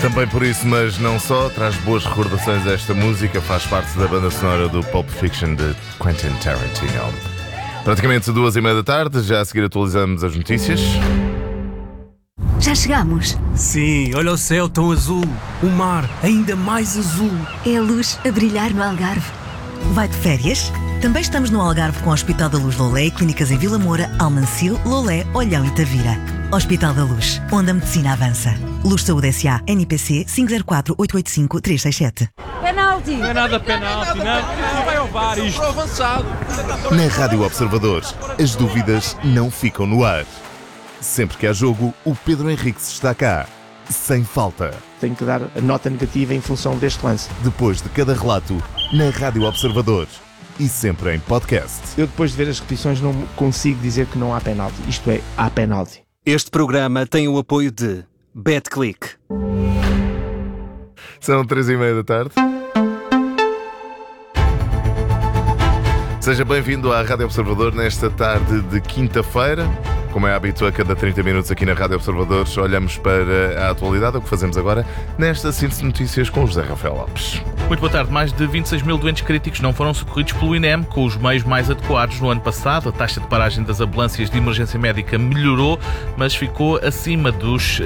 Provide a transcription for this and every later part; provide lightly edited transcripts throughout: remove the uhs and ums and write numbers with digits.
Também por isso, mas não só, traz boas recordações a esta música, faz parte da banda sonora do Pulp Fiction de Quentin Tarantino. Praticamente 2h30 da tarde, já a seguir atualizamos as notícias. Já chegamos. Sim, olha o céu tão azul, o mar ainda mais azul. É a luz a brilhar no Algarve. Vai de férias? Também estamos no Algarve com o Hospital da Luz Lolé e clínicas em Vila Moura, Almancil, Lolé, Olhão e Tavira. Hospital da Luz, onde a medicina avança. Luz Saúde S.A. NIPC 504-885-367. Penalti! Não é nada penalti, não vai ao VAR isto. Avançado. Na Rádio Observadores, as dúvidas não ficam no ar. Sempre que há jogo, o Pedro Henriques está cá. Sem falta. Tenho que dar a nota negativa em função deste lance. Depois de cada relato, na Rádio Observadores. E sempre em podcast. Eu depois de ver as repetições não consigo dizer que não há penalti. Isto é, há penalti. Este programa tem o apoio de BetClick. São 3h30 da tarde. Seja bem-vindo à Rádio Observador nesta tarde de quinta-feira. Como é hábito, a cada 30 minutos aqui na Rádio Observadores olhamos para a atualidade, o que fazemos agora nesta síntese de notícias com o José Rafael Lopes. Muito boa tarde. Mais de 26 mil doentes críticos não foram socorridos pelo INEM com os meios mais adequados no ano passado. A taxa de paragem das ambulâncias de emergência médica melhorou, mas ficou acima dos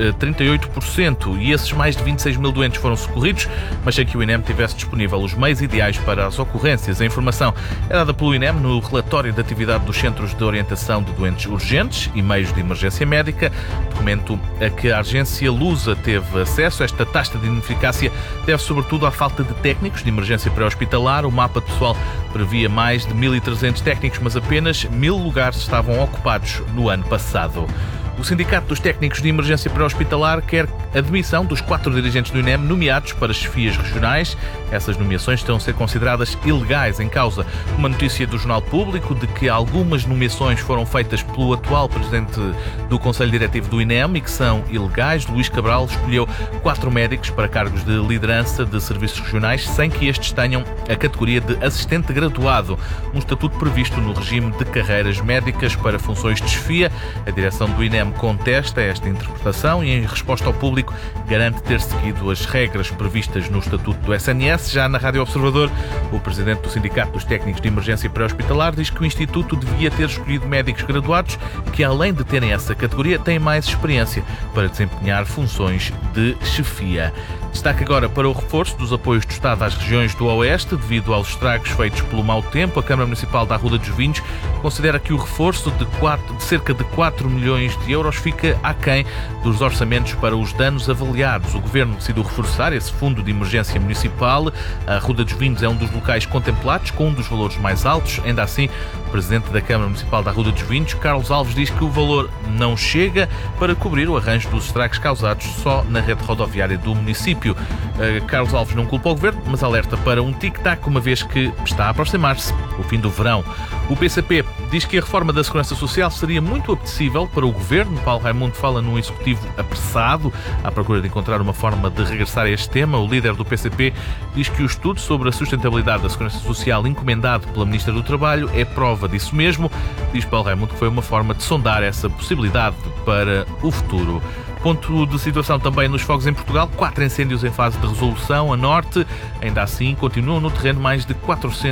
38%. E esses mais de 26 mil doentes foram socorridos, mas sem que o INEM tivesse disponível os meios ideais para as ocorrências. A informação é dada pelo INEM no relatório de atividade dos Centros de Orientação de Doentes Urgentes e Meios de Emergência Médica, documento a que a agência Lusa teve acesso. Esta taxa de ineficácia deve sobretudo à falta de técnicos de emergência pré-hospitalar. O mapa pessoal previa mais de 1.300 técnicos, mas apenas 1.000 lugares estavam ocupados no ano passado. O Sindicato dos Técnicos de Emergência Pré-Hospitalar quer a admissão dos 4 dirigentes do INEM nomeados para chefias regionais. Essas nomeações estão a ser consideradas ilegais. Em causa uma notícia do Jornal Público de que algumas nomeações foram feitas pelo atual presidente do Conselho Diretivo do INEM e que são ilegais. Luís Cabral escolheu 4 médicos para cargos de liderança de serviços regionais sem que estes tenham a categoria de assistente graduado, um estatuto previsto no regime de carreiras médicas para funções de chefia. A direção do INEM contesta esta interpretação e, em resposta ao público, garante ter seguido as regras previstas no Estatuto do SNS. Já na Rádio Observador, o presidente do Sindicato dos Técnicos de Emergência Pré-Hospitalar diz que o Instituto devia ter escolhido médicos graduados que, além de terem essa categoria, têm mais experiência para desempenhar funções de chefia. Destaque agora para o reforço dos apoios do Estado às regiões do Oeste. Devido aos estragos feitos pelo mau tempo, a Câmara Municipal da Arruda dos Vinhos considera que o reforço de cerca de 4 milhões de euros fica aquém dos orçamentos para os danos avaliados. O Governo decidiu reforçar esse fundo de emergência municipal. A Arruda dos Vinhos é um dos locais contemplados com um dos valores mais altos. Ainda assim, o Presidente da Câmara Municipal da Arruda dos Vinhos, Carlos Alves, diz que o valor não chega para cobrir o arranjo dos estragos causados só na rede rodoviária do município. Carlos Alves não culpa o Governo, mas alerta para um tic-tac, uma vez que está a aproximar-se o fim do verão. O PCP diz que a reforma da Segurança Social seria muito apetecível para o Governo. Paulo Raimundo fala num executivo apressado, à procura de encontrar uma forma de regressar a este tema. O líder do PCP diz que o estudo sobre a sustentabilidade da Segurança Social encomendado pela Ministra do Trabalho é prova disso mesmo. Diz Paulo Raimundo que foi uma forma de sondar essa possibilidade para o futuro. Ponto de situação também nos fogos em Portugal. 4 incêndios em fase de resolução a norte. Ainda assim, continuam no terreno mais de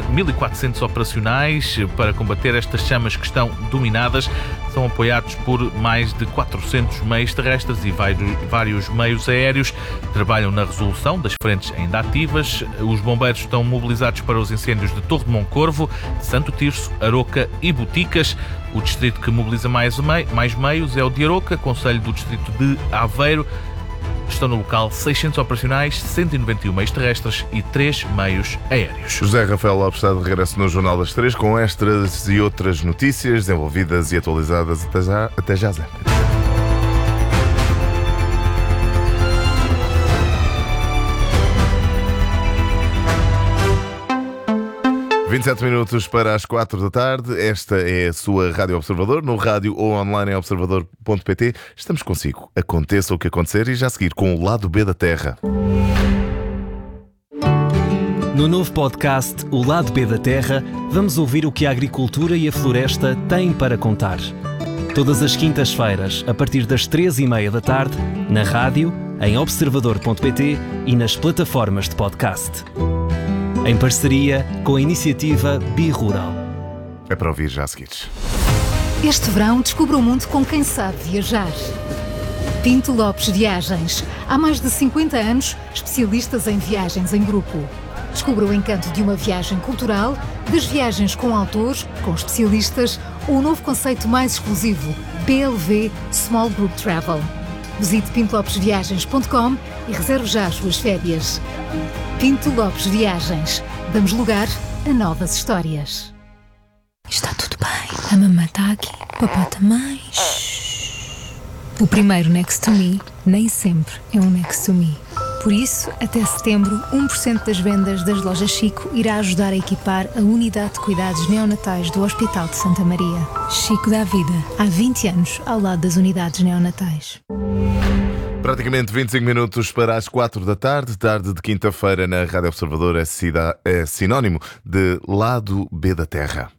1.400 operacionais para combater estas chamas que estão dominadas. São apoiados por mais de 400 meios terrestres e vários meios aéreos. Trabalham na resolução das frentes ainda ativas. Os bombeiros estão mobilizados para os incêndios de Torre de Moncorvo, Santo Tirso, Aroca e Boticas. O distrito que mobiliza mais meios é o de Aroca, concelho do distrito de Aveiro. Estão no local 600 operacionais, 191 meios terrestres e 3 meios aéreos. José Rafael Lopes está de regresso no Jornal das 3 com estas e outras notícias desenvolvidas e atualizadas. Até já, Zé. 27 minutos para as 4 da tarde. Esta é a sua Rádio Observador, no rádio ou online em observador.pt. Estamos consigo, aconteça o que acontecer, e já a seguir com o Lado B da Terra. No novo podcast O Lado B da Terra, vamos ouvir o que a agricultura e a floresta têm para contar. Todas as quintas-feiras, a partir das 3h30 da tarde, na rádio, em observador.pt e nas plataformas de podcast. Em parceria com a iniciativa Birural. É para ouvir já a seguir. Este verão descubra o mundo com quem sabe viajar. Pinto Lopes Viagens. Há mais de 50 anos, especialistas em viagens em grupo. Descubra o encanto de uma viagem cultural, das viagens com autores, com especialistas ou o novo conceito mais exclusivo, PLV Small Group Travel. Visite pintolopesviagens.com e reserve já as suas férias. Pinto Lopes Viagens. Damos lugar a novas histórias. Está tudo bem. A mamãe está aqui. Papá também. O primeiro Next to Me nem sempre é um Next to Me. Por isso, até setembro, 1% das vendas das lojas Chico irá ajudar a equipar a unidade de cuidados neonatais do Hospital de Santa Maria. Chico dá vida. Há 20 anos ao lado das unidades neonatais. Praticamente 25 minutos para as 4 da tarde. Tarde de quinta-feira na Rádio Observador é sinónimo de lado B da Terra.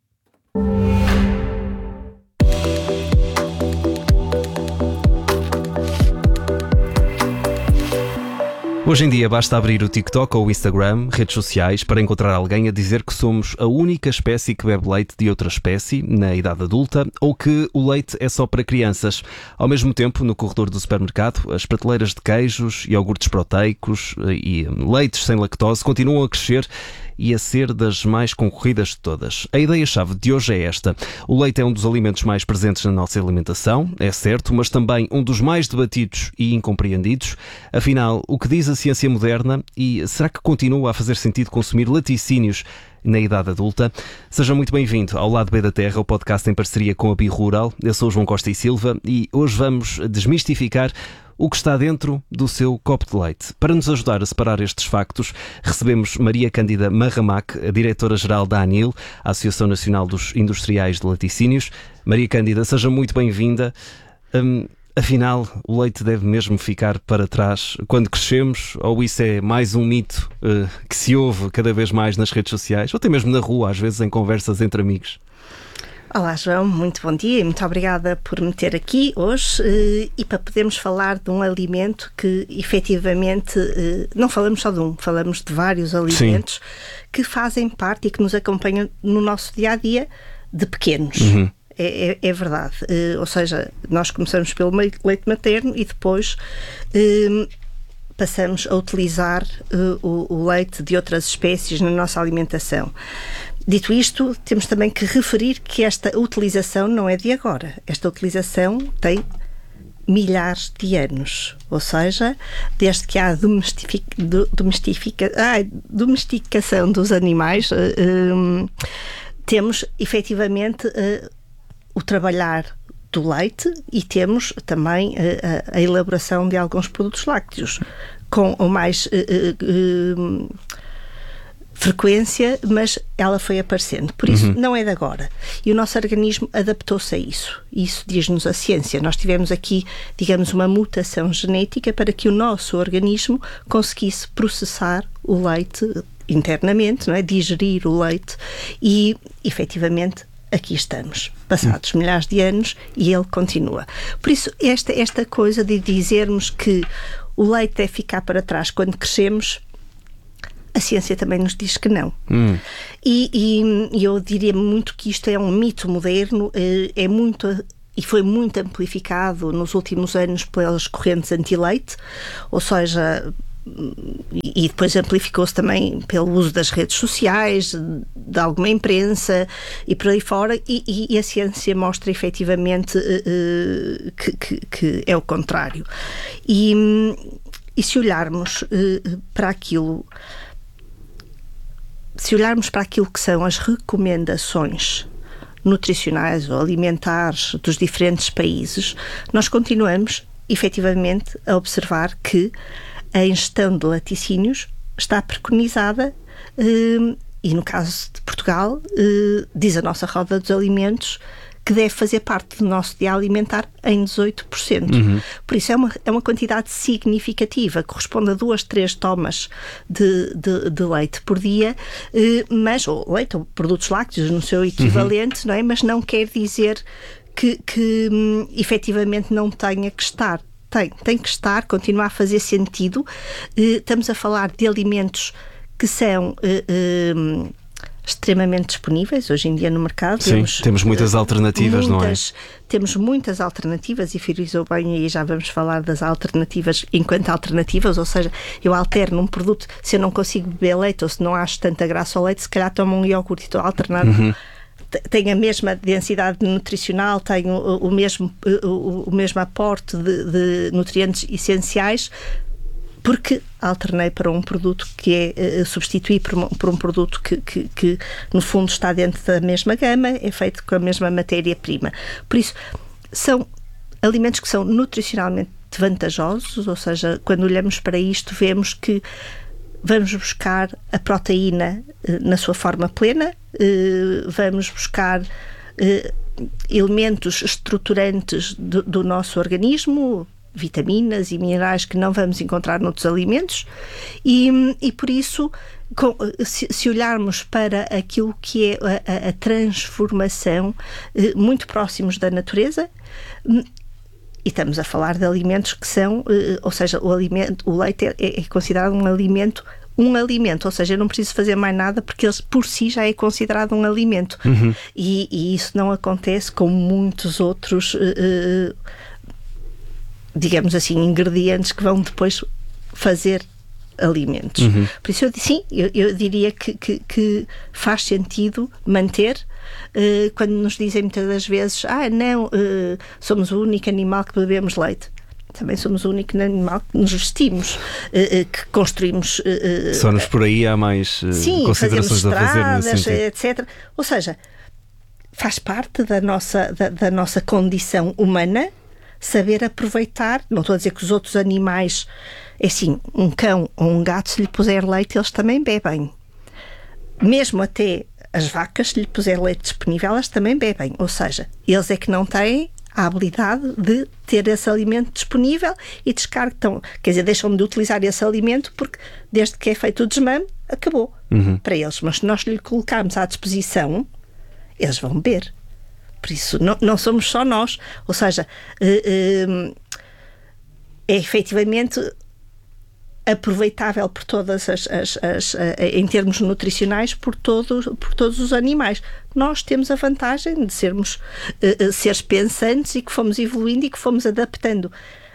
Hoje em dia basta abrir o TikTok ou o Instagram, redes sociais, para encontrar alguém a dizer que somos a única espécie que bebe leite de outra espécie na idade adulta ou que o leite é só para crianças. Ao mesmo tempo, no corredor do supermercado, as prateleiras de queijos, iogurtes proteicos e leites sem lactose continuam a crescer e a ser das mais concorridas de todas. A ideia-chave de hoje é esta. O leite é um dos alimentos mais presentes na nossa alimentação, é certo, mas também um dos mais debatidos e incompreendidos. Afinal, o que diz a ciência moderna e será que continua a fazer sentido consumir laticínios na idade adulta? Seja muito bem-vindo ao Lado B da Terra, o podcast em parceria com a Birural. Eu sou o João Costa e Silva e hoje vamos desmistificar o que está dentro do seu copo de leite. Para nos ajudar a separar estes factos, recebemos Maria Cândida Marramac, a diretora-geral da ANIL, a Associação Nacional dos Industriais de Laticínios. Maria Cândida, seja muito bem-vinda. Afinal, o leite deve mesmo ficar para trás quando crescemos? Ou isso é mais um mito que se ouve cada vez mais nas redes sociais? Ou até mesmo na rua, às vezes em conversas entre amigos? Olá, João, muito bom dia e muito obrigada por me ter aqui hoje e para podermos falar de um alimento que efetivamente não falamos só de um, falamos de vários alimentos. Sim. Que fazem parte e que nos acompanham no nosso dia-a-dia de pequenos. Uhum. É verdade. Ou seja, nós começamos pelo leite materno e depois passamos a utilizar o leite de outras espécies na nossa alimentação. Dito isto, temos também que referir que esta utilização não é de agora. Esta utilização tem milhares de anos. Ou seja, desde que há a domesticação dos animais, temos efetivamente o trabalhar do leite e temos também a elaboração de alguns produtos lácteos com ou mais frequência, mas ela foi aparecendo. Por isso, não é de agora. E o nosso organismo adaptou-se a isso. Isso diz-nos a ciência. Nós tivemos aqui, digamos, uma mutação genética para que o nosso organismo conseguisse processar o leite internamente, não é? Digerir o leite e, efetivamente, aqui estamos, passados milhares de anos e ele continua. Por isso, esta coisa de dizermos que o leite deve ficar para trás quando crescemos, a ciência também nos diz que não. E eu diria muito que isto é um mito moderno, é muito e foi muito amplificado nos últimos anos pelas correntes anti-leite, ou seja, e depois amplificou-se também pelo uso das redes sociais, de alguma imprensa e por aí fora, e a ciência mostra efetivamente que é o contrário. E se olharmos para aquilo, que são as recomendações nutricionais ou alimentares dos diferentes países, nós continuamos efetivamente a observar que a ingestão de laticínios está preconizada e no caso de Portugal diz a nossa roda dos alimentos que deve fazer parte do nosso dia alimentar em 18%. Por isso é uma quantidade significativa, corresponde a 2-3 tomas de leite por dia, mas, ou leite ou produtos lácteos no seu equivalente, não é? Mas não quer dizer que efetivamente não tenha que estar Tem que estar, continuar a fazer sentido. Estamos a falar de alimentos que são extremamente disponíveis hoje em dia no mercado. Sim, temos muitas alternativas, não é? Temos muitas alternativas, e frisou bem, e já vamos falar das alternativas enquanto alternativas, ou seja, eu alterno um produto, se eu não consigo beber leite ou se não acho tanta graça ao leite, se calhar tomo um iogurte e estou a alternar. Tem a mesma densidade nutricional, tem o mesmo aporte de nutrientes essenciais, porque alternei para um produto que é substituir por um produto que no fundo está dentro da mesma gama, é feito com a mesma matéria-prima. Por isso, são alimentos que são nutricionalmente vantajosos, ou seja, quando olhamos para isto, vemos que vamos buscar a proteína na sua forma plena, vamos buscar elementos estruturantes do nosso organismo, vitaminas e minerais que não vamos encontrar noutros alimentos, e por isso, se olharmos para aquilo que é a transformação, muito próximos da natureza, e estamos a falar de alimentos que são, ou seja, o leite é considerado um alimento, ou seja, eu não preciso fazer mais nada porque ele por si já é considerado um alimento. E isso não acontece com muitos outros digamos assim, ingredientes que vão depois fazer alimentos. Por isso eu diria que faz sentido manter, quando nos dizem muitas das vezes, não, somos o único animal que bebemos leite. Também somos o único animal que nos vestimos, que construímos. Só-nos por aí há mais considerações a fazer nesse sentido. Etc. Ou seja, faz parte da nossa condição humana saber aproveitar. Não estou a dizer que os outros animais, é assim, um cão ou um gato, se lhe puser leite, eles também bebem. Mesmo até as vacas, se lhe puser leite disponível, elas também bebem. Ou seja, eles é que não têm a habilidade de ter esse alimento disponível e descartam, quer dizer, deixam de utilizar esse alimento porque desde que é feito o desmame, acabou para eles. Mas se nós lhe colocarmos à disposição, eles vão beber. Por isso, não somos só nós. Ou seja, é efetivamente aproveitável por todas em termos nutricionais, por todos os animais. Nós temos a vantagem de sermos seres pensantes e que fomos evoluindo e que fomos adaptando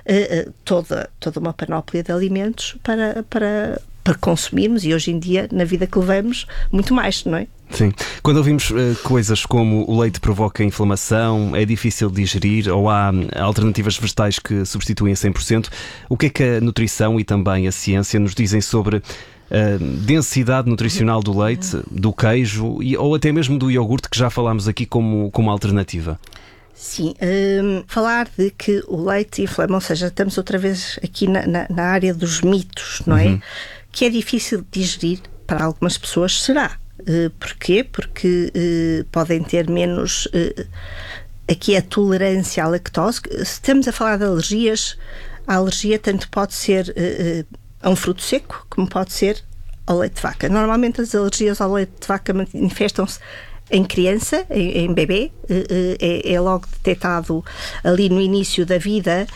toda uma panóplia de alimentos para consumirmos, e hoje em dia, na vida que levamos, muito mais, não é? Sim. Quando ouvimos coisas como o leite provoca inflamação, é difícil de digerir, ou há alternativas vegetais que substituem a 100%, o que é que a nutrição e também a ciência nos dizem sobre a densidade nutricional do leite, do queijo ou até mesmo do iogurte, que já falámos aqui como alternativa? Sim, falar de que o leite inflama, ou seja, estamos outra vez aqui na área dos mitos, não é? Que é difícil de digerir para algumas pessoas, será? Porquê? Porque podem ter menos aqui a tolerância à lactose. Se estamos a falar de alergias, a alergia tanto pode ser a um fruto seco como pode ser ao leite de vaca. Normalmente as alergias ao leite de vaca manifestam-se em criança, em bebê, é logo detectado ali no início da vida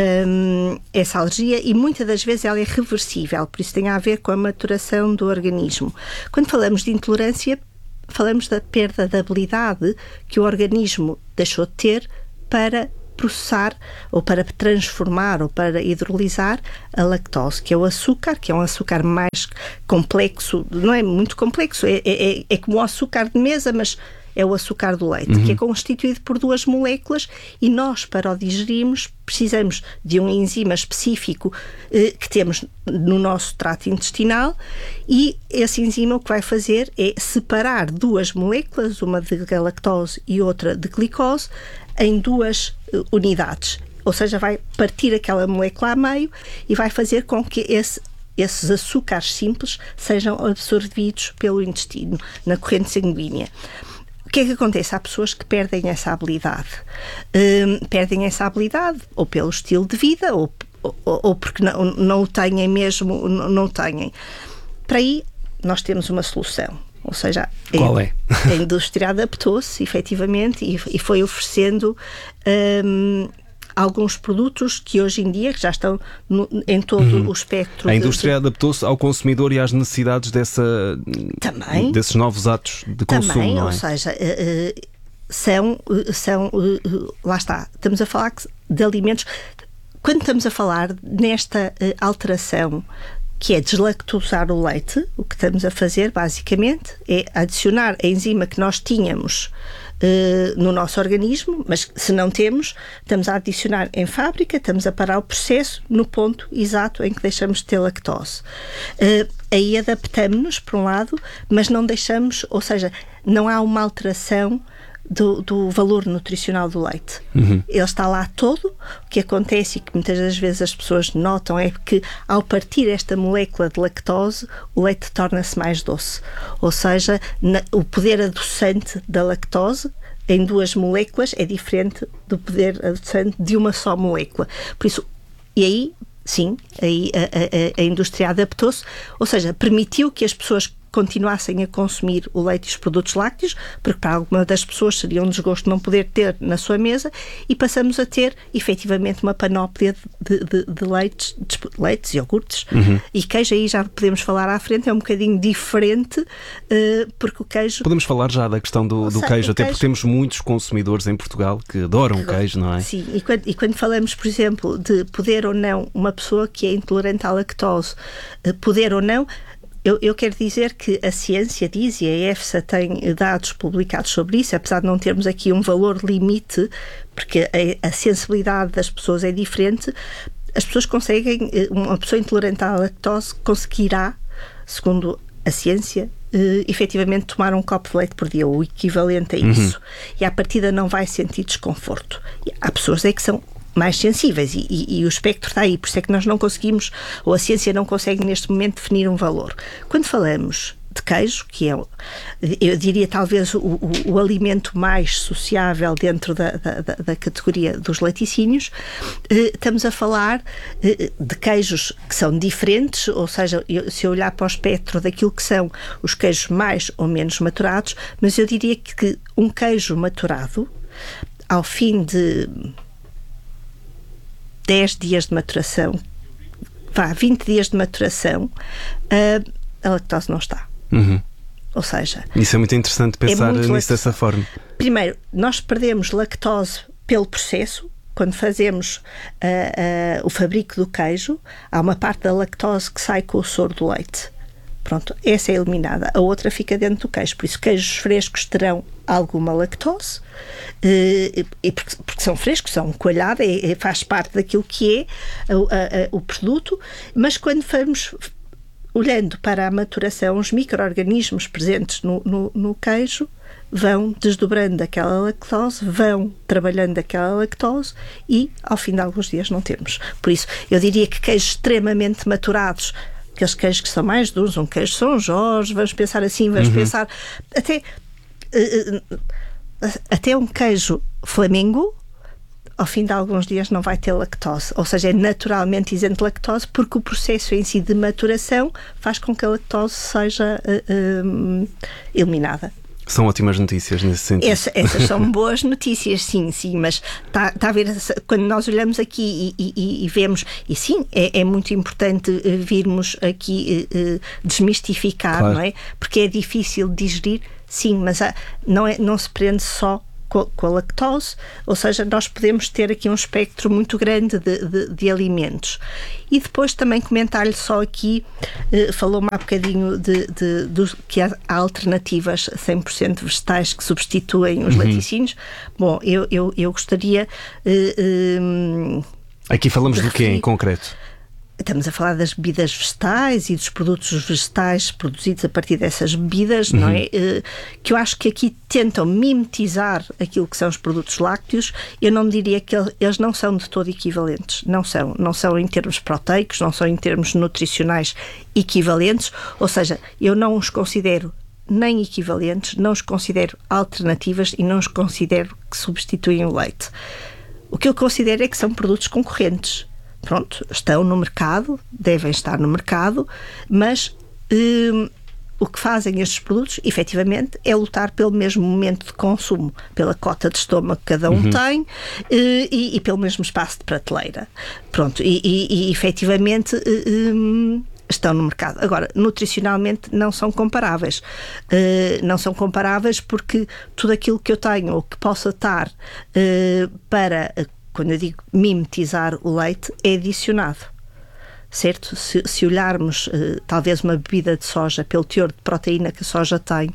essa alergia, e muitas das vezes ela é reversível, por isso tem a ver com a maturação do organismo. Quando falamos de intolerância, falamos da perda da habilidade que o organismo deixou de ter para processar ou para transformar ou para hidrolisar a lactose, que é o açúcar, que é um açúcar mais complexo, não é muito complexo, é como o açúcar de mesa, mas é o açúcar do leite, que é constituído por duas moléculas, e nós, para o digerirmos, precisamos de um enzima específico que temos no nosso trato intestinal, e esse enzima o que vai fazer é separar duas moléculas, uma de galactose e outra de glicose, em duas unidades. Ou seja, vai partir aquela molécula a meio e vai fazer com que esses açúcares simples sejam absorvidos pelo intestino, na corrente sanguínea. O que é que acontece? Há pessoas que perdem essa habilidade. Perdem essa habilidade ou pelo estilo de vida ou porque não o têm mesmo, não o têm. Para aí, nós temos uma solução. Ou seja, qual é? A indústria adaptou-se, efetivamente, e foi oferecendo alguns produtos que hoje em dia já estão em todo o espectro. A indústria adaptou-se ao consumidor e às necessidades desses novos atos de consumo, também, não é? Ou seja, lá está, estamos a falar de alimentos. Quando estamos a falar nesta alteração, que é deslactosar o leite, o que estamos a fazer basicamente é adicionar a enzima que nós tínhamos no nosso organismo, mas se não temos, estamos a adicionar em fábrica, estamos a parar o processo no ponto exato em que deixamos de ter lactose. Aí adaptamos-nos, por um lado, mas não deixamos, ou seja, não há uma alteração do valor nutricional do leite. Ele está lá todo. O que acontece e que muitas das vezes as pessoas notam é que ao partir esta molécula de lactose, o leite torna-se mais doce. Ou seja, o poder adoçante da lactose em duas moléculas é diferente do poder adoçante de uma só molécula. Por isso, e aí, sim, aí a indústria adaptou-se, ou seja, permitiu que as pessoas continuassem a consumir o leite e os produtos lácteos, porque para alguma das pessoas seria um desgosto não poder ter na sua mesa, e passamos a ter efetivamente uma panóplia de leites, iogurtes e queijo. Aí já podemos falar à frente, é um bocadinho diferente, porque o queijo... Podemos falar já da questão do queijo, até porque temos muitos consumidores em Portugal que adoram queijo, não é? Sim, e quando falamos, por exemplo, de poder ou não, uma pessoa que é intolerante à lactose, poder ou não, eu quero dizer que a ciência diz, e a EFSA tem dados publicados sobre isso, apesar de não termos aqui um valor limite, porque a sensibilidade das pessoas é diferente, as pessoas conseguem, uma pessoa intolerante à lactose conseguirá, segundo a ciência, efetivamente tomar um copo de leite por dia, o equivalente a isso. E à partida não vai sentir desconforto. E há pessoas que são mais sensíveis e o espectro está aí, por isso é que nós não conseguimos, ou a ciência não consegue neste momento definir um valor. Quando falamos de queijo, que é, eu diria talvez o alimento mais sociável dentro da categoria dos laticínios, estamos a falar de queijos que são diferentes, ou seja, se eu olhar para o espectro daquilo que são os queijos mais ou menos maturados, mas eu diria que um queijo maturado, ao fim de 10 dias de maturação, 20 dias de maturação, a lactose não está. Ou seja... Isso é muito interessante pensar nisso dessa forma. Primeiro, nós perdemos lactose pelo processo. Quando fazemos o fabrico do queijo, há uma parte da lactose que sai com o soro do leite. Pronto, essa é eliminada. A outra fica dentro do queijo. Por isso, queijos frescos terão alguma lactose, porque são frescos, são coalhada, faz parte daquilo que é o produto, mas quando formos olhando para a maturação, os micro-organismos presentes no queijo vão desdobrando aquela lactose, vão trabalhando aquela lactose e, ao fim de alguns dias, não temos. Por isso, eu diria que queijos extremamente maturados, aqueles queijos que são mais duros, um queijo São Jorge, vamos pensar assim, vamos pensar até um queijo Flamengo, ao fim de alguns dias não vai ter lactose, ou seja, é naturalmente isento de lactose, porque o processo em si de maturação faz com que a lactose seja eliminada. São ótimas notícias nesse sentido. Essas são boas notícias, sim, mas está a ver, quando nós olhamos aqui e vemos, e sim, é muito importante virmos aqui desmistificar, claro, não é? Porque é difícil de digerir, sim, mas não se prende só com a lactose, ou seja, nós podemos ter aqui um espectro muito grande de alimentos. E depois também comentar-lhe só aqui, falou-me há bocadinho que há alternativas 100% vegetais que substituem os laticínios. Bom, eu gostaria... Aqui falamos do quê em concreto? Estamos a falar das bebidas vegetais e dos produtos vegetais produzidos a partir dessas bebidas, não é? Que eu acho que aqui tentam mimetizar aquilo que são os produtos lácteos. Eu não diria que eles não são de todo equivalentes. Não são em termos proteicos, não são em termos nutricionais equivalentes. Ou seja, eu não os considero nem equivalentes, não os considero alternativas e não os considero que substituem o leite. O que eu considero é que são produtos concorrentes. Pronto, estão no mercado, devem estar no mercado, mas o que fazem estes produtos, efetivamente, é lutar pelo mesmo momento de consumo, pela cota de estômago que cada um tem e pelo mesmo espaço de prateleira. Pronto, e efetivamente estão no mercado. Agora, nutricionalmente não são comparáveis. Não são comparáveis porque tudo aquilo que eu tenho ou que possa estar para, quando eu digo mimetizar o leite, é adicionado. Certo? Se olharmos talvez uma bebida de soja pelo teor de proteína que a soja tem,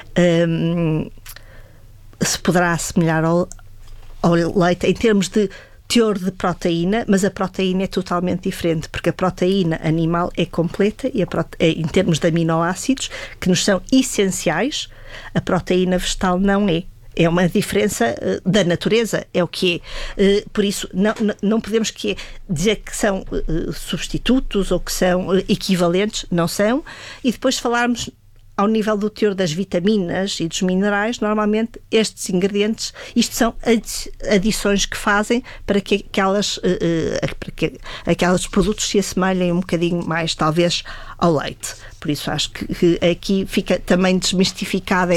se poderá assemelhar ao leite em termos de teor de proteína, mas a proteína é totalmente diferente, porque a proteína animal é completa e em termos de aminoácidos, que nos são essenciais, a proteína vegetal não é. É uma diferença da natureza, é o que é. Por isso, não podemos dizer que são substitutos ou que são equivalentes, não são. E depois falarmos ao nível do teor das vitaminas e dos minerais, normalmente estes ingredientes, isto são adições que fazem para que aqueles produtos se assemelhem um bocadinho mais, talvez, ao leite. Por isso acho que aqui fica também desmistificada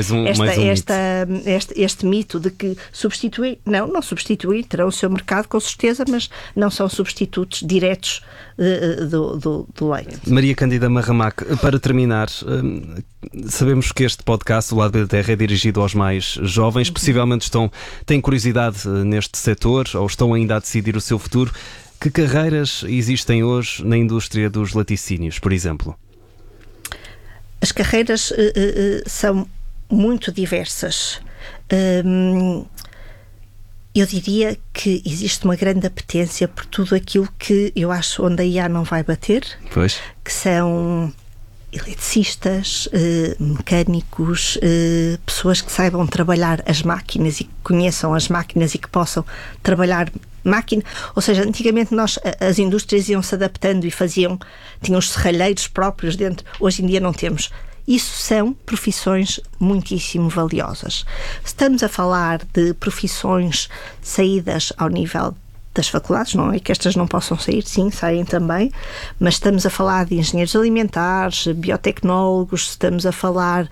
este mito de que substituem. Não substituem, terão o seu mercado com certeza, mas não são substitutos diretos do leite. Maria Cândida Marramac, para terminar, sabemos que este podcast, O Lado B da Terra, é dirigido aos mais jovens, possivelmente têm curiosidade neste setor ou estão ainda a decidir o seu futuro. Que carreiras existem hoje na indústria dos laticínios, por exemplo? As carreiras são muito diversas. Eu diria que existe uma grande apetência por tudo aquilo que eu acho onde a IA não vai bater, pois. Que são eletricistas, mecânicos, pessoas que saibam trabalhar as máquinas e que conheçam as máquinas e que possam trabalhar máquina. Ou seja, antigamente as indústrias iam-se adaptando e tinham os serralheiros próprios dentro. Hoje em dia não temos. Isso são profissões muitíssimo valiosas. Estamos a falar de profissões saídas ao nível das faculdades, não é que estas não possam sair, sim, saem também, mas estamos a falar de engenheiros alimentares, biotecnólogos, estamos a falar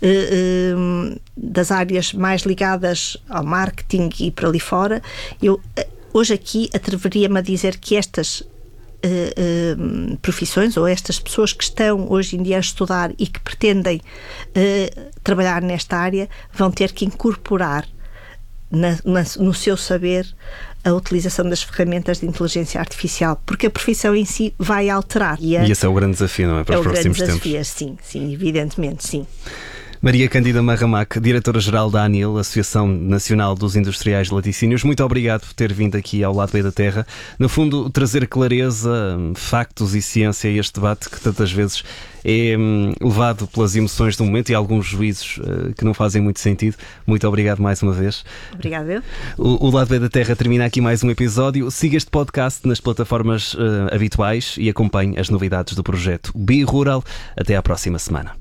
das áreas mais ligadas ao marketing e para ali fora. Eu hoje aqui atreveria-me a dizer que estas profissões ou estas pessoas que estão hoje em dia a estudar e que pretendem trabalhar nesta área vão ter que incorporar no seu saber a utilização das ferramentas de inteligência artificial, porque a profissão em si vai alterar. E esse é o grande desafio, não é? Para os próximos tempos. Sim, evidentemente, sim. Maria Cândida Marramac, diretora-geral da ANIL, Associação Nacional dos Industriais de Laticínios, muito obrigado por ter vindo aqui ao Lado B da Terra. No fundo, trazer clareza, factos e ciência a este debate que tantas vezes é levado pelas emoções do momento e alguns juízos que não fazem muito sentido. Muito obrigado mais uma vez. Obrigada. O Lado B da Terra termina aqui mais um episódio. Siga este podcast nas plataformas habituais e acompanhe as novidades do projeto Bi-Rural. Até à próxima semana.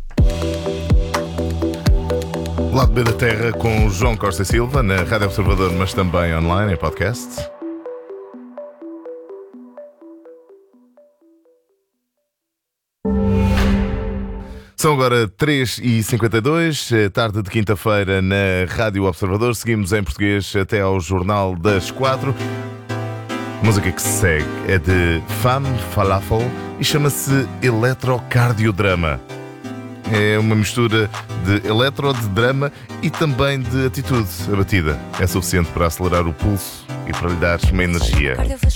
Lado B da Terra com João Costa Silva na Rádio Observador, mas também online em podcast. São agora 3h52, tarde de quinta-feira na Rádio Observador. Seguimos em português até ao Jornal das 4. A música que se segue é de Femme Falafel e chama-se Eletrocardiodrama. É uma mistura de eletro, de drama e também de atitude. A batida é suficiente para acelerar o pulso e para lhe dar uma energia.